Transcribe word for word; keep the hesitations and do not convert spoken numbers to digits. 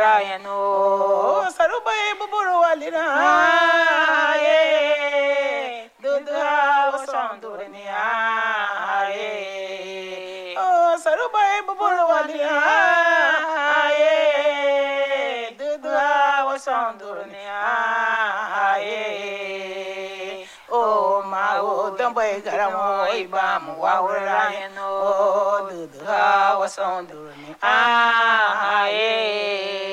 wahurayano sarubai buburu walina ye dudra wasandurni ye oh sarubai buburu walina ye dudra wasandurni ye oh ma o dambai garamo ibam wahurayano dudra wasandurni ye